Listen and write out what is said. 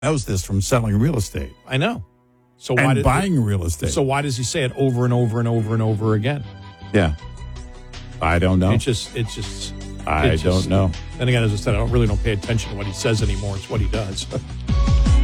knows this from selling real estate. I know. So and buying real estate. So why does he say it over and over and over and over again? Yeah. I don't know. I don't know. Then again, as I said, I don't pay attention to what he says anymore. It's what he does.